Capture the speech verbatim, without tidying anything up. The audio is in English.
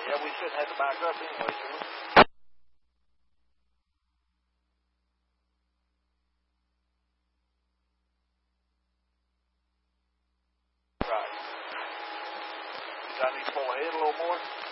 Yeah, we shouldn't have to back up anyway, should we? Right. Does I need to pull ahead a little more?